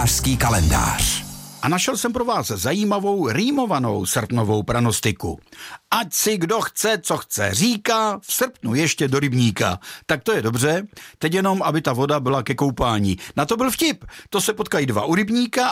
rybářský kalendář. A našel jsem pro vás zajímavou rýmovanou srpnovou pranostiku. Ať si kdo chce, co chce, říká, v srpnu ještě do rybníka. Tak to je dobře, teď jenom, aby ta voda byla ke koupání. Na to byl vtip. To se potkají dva u rybníka